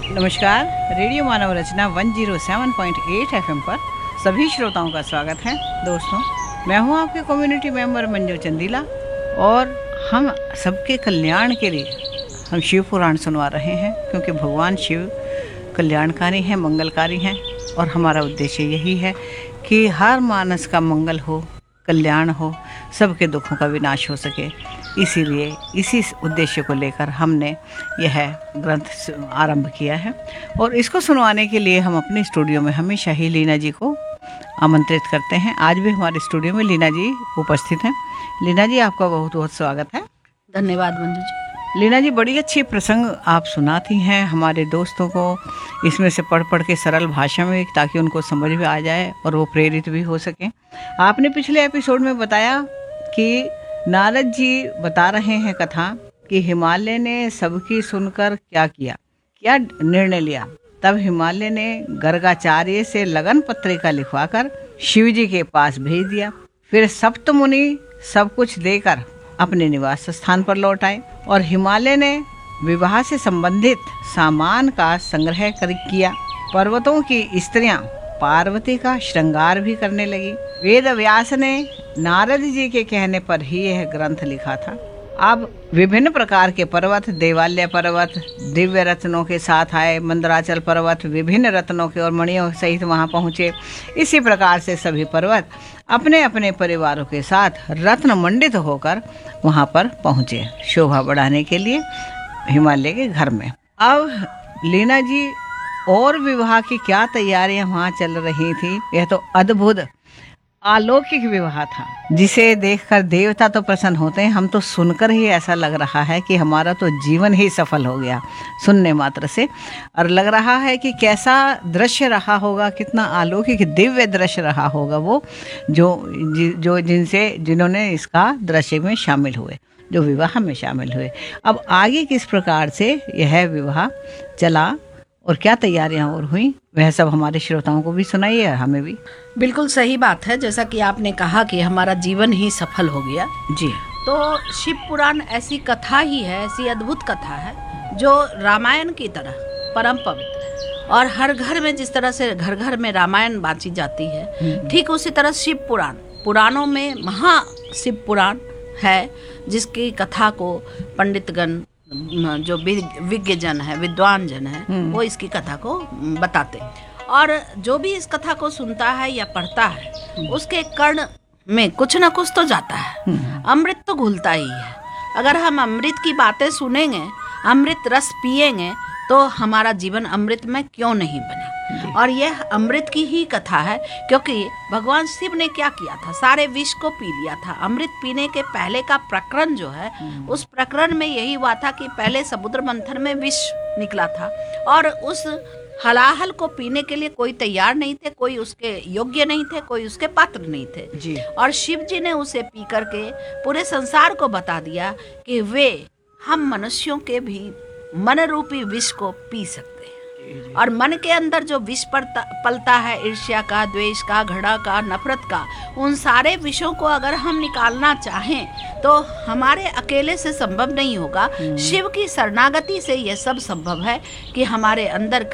नमस्कार। रेडियो मानव रचना 107.8 एफएम पर सभी श्रोताओं का स्वागत है। दोस्तों, मैं हूं आपके कम्युनिटी मेंबर मंजू चंदीला और हम सबके कल्याण के लिए हम शिव पुराण सुनवा रहे हैं, क्योंकि भगवान शिव कल्याणकारी हैं, मंगलकारी हैं और हमारा उद्देश्य यही है कि हर मानस का मंगल हो, कल्याण हो, सबके दुखों का विनाश हो सके। इसीलिए इसी उद्देश्य को लेकर हमने यह ग्रंथ आरंभ किया है और इसको सुनवाने के लिए हम अपने स्टूडियो में हमेशा ही लीना जी को आमंत्रित करते हैं। आज भी हमारे स्टूडियो में लीना जी उपस्थित हैं। लीना जी, आपका बहुत बहुत स्वागत है। धन्यवाद मंजू जी। लीना जी, बड़ी अच्छी प्रसंग आप सुनाती हैं हमारे दोस्तों को, इसमें से पढ़ पढ़ के सरल भाषा में, ताकि उनको समझ में आ जाए और वो प्रेरित भी हो सकें। आपने पिछले एपिसोड में बताया कि नारद जी बता रहे हैं कथा कि हिमालय ने सबकी सुनकर क्या किया, क्या निर्णय लिया। तब हिमालय ने गर्गाचार्य से लगन पत्रिका लिखवाकर शिव जी के पास भेज दिया। फिर सप्त मुनि सब कुछ देकर अपने निवास स्थान पर लौट आए और हिमालय ने विवाह से संबंधित सामान का संग्रह किया। पर्वतों की स्त्रियां पार्वती का श्रृंगार भी करने लगी। वेद व्यास ने नारद जी के कहने पर ही यह ग्रंथ लिखा था। अब विभिन्न प्रकार के पर्वत, देवालय पर्वत दिव्य रत्नों के साथ आए, मंदराचल पर्वत विभिन्न रत्नों के और मणियों सहित वहां पहुंचे। इसी प्रकार से सभी पर्वत अपने अपने परिवारों के साथ रत्न मंडित होकर वहां पर पहुंचे, शोभा बढ़ाने के लिए हिमालय के घर में। अब लीना जी, और विवाह की क्या तैयारियां वहां चल रही थी। यह तो अद्भुत अलौकिक विवाह था, जिसे देखकर देवता तो प्रसन्न होते हैं, हम तो सुनकर ही ऐसा लग रहा है कि हमारा तो जीवन ही सफल हो गया सुनने मात्र से। और लग रहा है कि कैसा दृश्य रहा होगा, कितना अलौकिक दिव्य दृश्य रहा होगा वो जो जिन्होंने इसका दृश्य में शामिल हुए, जो विवाह में शामिल हुए। अब आगे किस प्रकार से यह विवाह चला और क्या तैयारियां और हुई, वह सब हमारे श्रोताओं को भी सुनाइए और हमें भी। बिल्कुल सही बात है। जैसा कि आपने कहा कि हमारा जीवन ही सफल हो गया जी, तो शिव पुराण ऐसी कथा ही है, ऐसी अद्भुत कथा है जो रामायण की तरह परम पवित्र है। और हर घर में जिस तरह से घर घर में रामायण बांची जाती है, ठीक उसी तरह शिव पुराणों में महा शिव पुराण है, जिसकी कथा को पंडितगण, जो विज्ञ जन है, विद्वान जन है, वो इसकी कथा को बताते। और जो भी इस कथा को सुनता है या पढ़ता है, उसके कर्ण में कुछ ना कुछ तो जाता है। अमृत तो घुलता ही है। अगर हम अमृत की बातें सुनेंगे, अमृत रस पिएंगे, तो हमारा जीवन अमृत में क्यों नहीं बना। और यह अमृत की ही कथा है, क्योंकि भगवान शिव ने क्या किया था, सारे विष को पी लिया था। अमृत पीने के पहले का प्रकरण जो है, उस प्रकरण में यही हुआ था कि पहले समुद्र मंथन में विष निकला था और उस हलाहल को पीने के लिए कोई तैयार नहीं थे, कोई उसके योग्य नहीं थे, कोई उसके पात्र नहीं थे जी। और शिव जी ने उसे पी करके पूरे संसार को बता दिया कि वे हम मनुष्यों के भी मन रूपी विष को पी सकते हैं। और मन के अंदर जो विष पलता है, ईर्ष्या का, द्वेष का, घृणा का, नफरत का, उन सारे विषयों को अगर हम निकालना चाहें तो हमारे अकेले से संभव नहीं होगा। शिव की शरणागति से यह सब संभव है कि हमारे अंदर